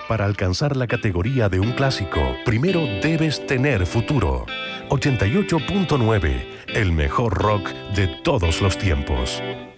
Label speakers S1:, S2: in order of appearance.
S1: Para alcanzar la categoría de un clásico, primero debes tener futuro. 88.9, el mejor rock de todos los tiempos.